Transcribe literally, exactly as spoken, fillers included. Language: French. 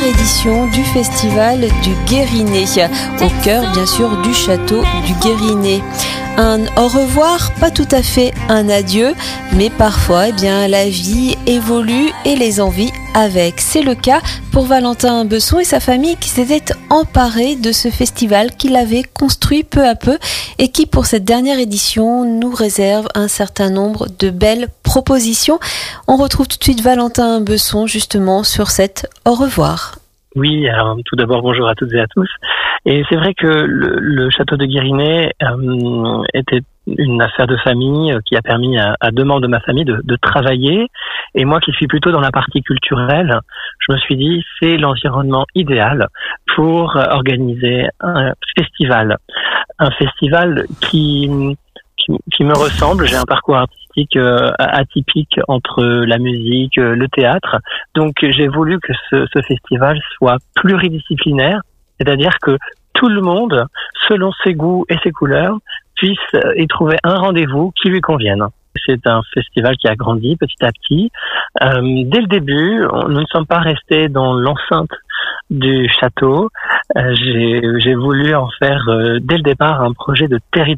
édition du festival du Guérinet, au cœur bien sûr du château du Guérinet. Un au revoir, pas tout à fait un adieu, mais parfois eh bien, la vie évolue et les envies avec. C'est le cas pour Valentin Besson et sa famille qui s'étaient emparés de ce festival qu'il avait construit peu à peu et qui pour cette dernière édition nous réserve un certain nombre de belles propositions. On retrouve tout de suite Valentin Besson justement sur cette au revoir. Oui, alors tout d'abord bonjour à toutes et à tous. Et c'est vrai que le, le château de Guérinet euh, était une affaire de famille qui a permis à, à deux membres de ma famille de, de travailler. Et moi qui suis plutôt dans la partie culturelle, je me suis dit c'est l'environnement idéal pour organiser un festival. Un festival qui, qui, qui me ressemble. J'ai un parcours artistique euh, atypique entre la musique, le théâtre. Donc j'ai voulu que ce, ce festival soit pluridisciplinaire, c'est-à-dire que tout le monde, selon ses goûts et ses couleurs, puisse y trouver un rendez-vous qui lui convienne. C'est un festival qui a grandi petit à petit. Euh, dès le début, on, nous ne sommes pas restés dans l'enceinte du château. Euh, j'ai, j'ai voulu en faire euh, dès le départ un projet de territoire.